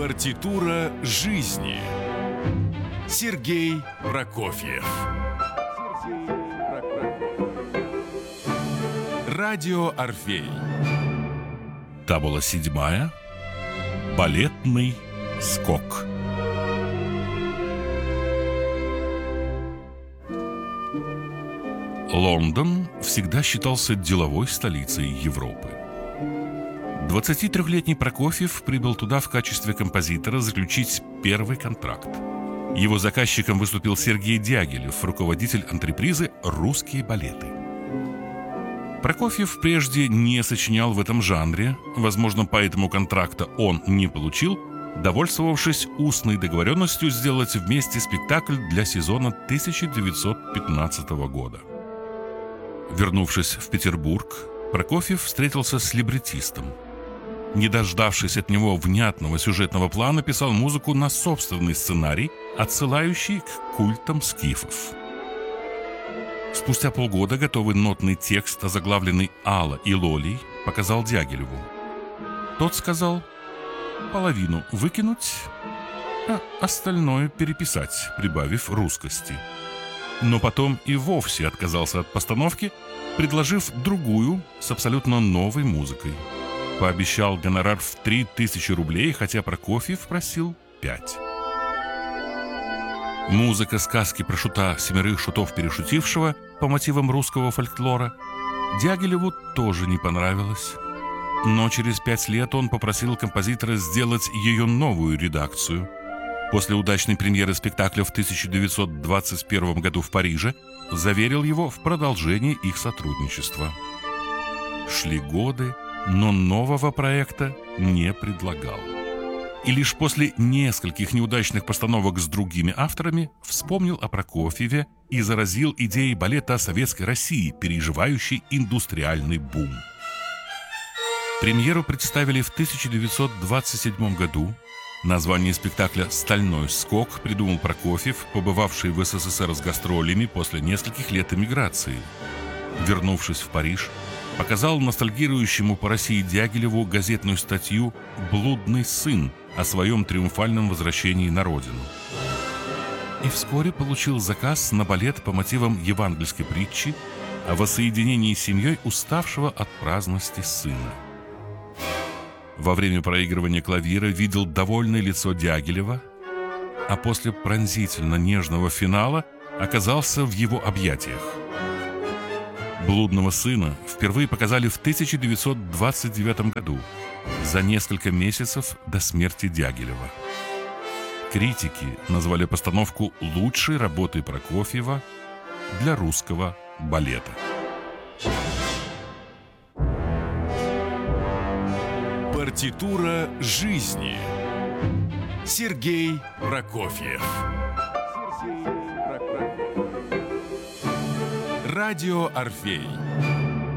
Партитура жизни. Сергей Прокофьев. Радио Орфей. Табула 7. Балетный скок. Лондон всегда считался деловой столицей Европы. 23-летний Прокофьев прибыл туда в качестве композитора заключить первый контракт. Его заказчиком выступил Сергей Дягилев, руководитель антрепризы «Русские балеты». Прокофьев прежде не сочинял в этом жанре, возможно, поэтому контракта он не получил, довольствовавшись устной договоренностью сделать вместе спектакль для сезона 1915 года. Вернувшись в Петербург, Прокофьев встретился с либреттистом. Не дождавшись от него внятного сюжетного плана, писал музыку на собственный сценарий, отсылающий к культам скифов. Спустя полгода готовый нотный текст, озаглавленный «Алла и Лолий», показал Дягилеву. Тот сказал: половину выкинуть, а остальное переписать, прибавив русскости. Но потом и вовсе отказался от постановки, предложив другую с абсолютно новой музыкой. Пообещал гонорар в 3000 рублей, хотя Прокофьев просил 5. Музыка сказки про шута «Семерых шутов перешутившего» по мотивам русского фольклора Дягилеву тоже не понравилась. Но через 5 лет он попросил композитора сделать ее новую редакцию. После удачной премьеры спектакля в 1921 году в Париже заверил его в продолжении их сотрудничества. Шли годы, но нового проекта не предлагал. И лишь после нескольких неудачных постановок с другими авторами вспомнил о Прокофьеве и заразил идеей балета о советской России, переживающей индустриальный бум. Премьеру представили в 1927 году. Название спектакля «Стальной скок» придумал Прокофьев, побывавший в СССР с гастролями после нескольких лет эмиграции. Вернувшись в Париж, показал ностальгирующему по России Дягилеву газетную статью «Блудный сын» о своем триумфальном возвращении на родину. И вскоре получил заказ на балет по мотивам евангельской притчи о воссоединении с семьей уставшего от праздности сына. Во время проигрывания клавира видел довольное лицо Дягилева, а после пронзительно нежного финала оказался в его объятиях. «Блудного сына» впервые показали в 1929 году, за несколько месяцев до смерти Дягилева. Критики назвали постановку лучшей работой Прокофьева для русского балета. Партитура жизни. Сергей Прокофьев. Радио Орфей.